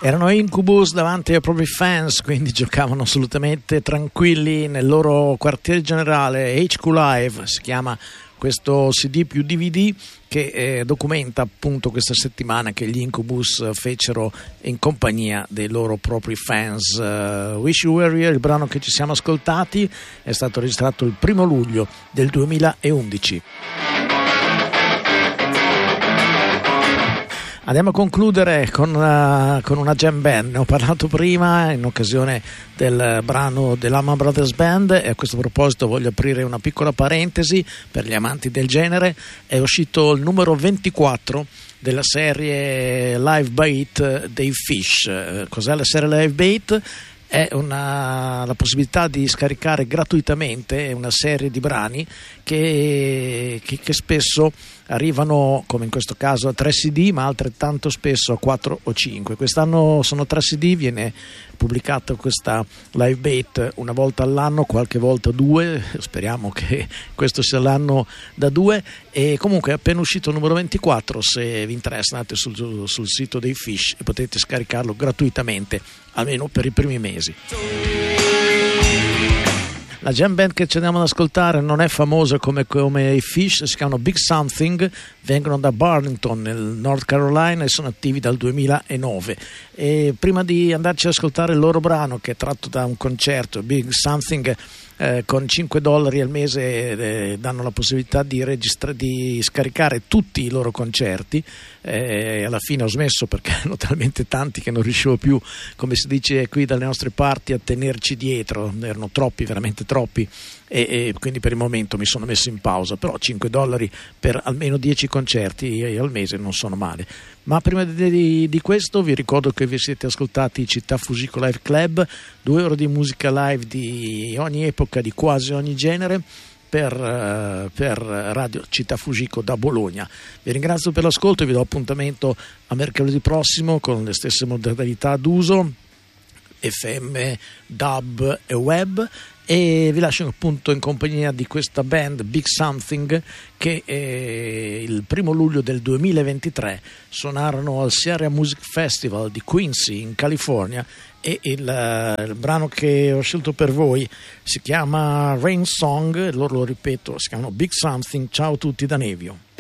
Erano Incubus davanti ai propri fans, quindi giocavano assolutamente tranquilli nel loro quartier generale. HQ Live si chiama questo CD più DVD che documenta appunto questa settimana che gli Incubus fecero in compagnia dei loro propri fans. Wish You Were Here, il brano che ci siamo ascoltati, è stato registrato il 1 luglio del 2011. Andiamo a concludere con una jam band. Ne ho parlato prima in occasione del brano dell'Allman Brothers Band e a questo proposito voglio aprire una piccola parentesi per gli amanti del genere. È uscito il numero 24 della serie Live Bait dei Fish. Cos'è la serie Live Bait? È la possibilità di scaricare gratuitamente una serie di brani che spesso arrivano, come in questo caso, a 3 CD, ma altrettanto spesso a 4 o 5. Quest'anno sono 3 CD, viene pubblicata questa Live Bait una volta all'anno, qualche volta 2, speriamo che questo sia l'anno da 2, e comunque è appena uscito il numero 24, se vi interessa andate sul sito dei Fish e potete scaricarlo gratuitamente, almeno per i primi mesi. La jam band che ci andiamo ad ascoltare non è famosa come i Fish, si chiamano Big Something, vengono da Burlington nel North Carolina e sono attivi dal 2009. E prima di andarci ad ascoltare il loro brano, che è tratto da un concerto, Big Something, con $5 al mese danno la possibilità di scaricare tutti i loro concerti. Alla fine ho smesso perché erano talmente tanti che non riuscivo più, come si dice qui dalle nostre parti, a tenerci dietro, erano troppi, veramente troppi, e quindi per il momento mi sono messo in pausa. Però $5 per almeno 10 concerti al mese non sono male. Ma prima di questo vi ricordo che vi siete ascoltati Città Fujiko Live Club, 2 ore di musica live di ogni epoca, di quasi ogni genere, per Radio Città Fujiko da Bologna. Vi ringrazio per l'ascolto e vi do appuntamento a mercoledì prossimo con le stesse modalità d'uso, FM, DAB e web, e vi lascio appunto in compagnia di questa band Big Something che il 1 luglio del 2023 suonarono al Sierra Music Festival di Quincy in California, e il brano che ho scelto per voi si chiama Rain Song, loro lo ripeto, si chiamano Big Something. Ciao a tutti da Nevio.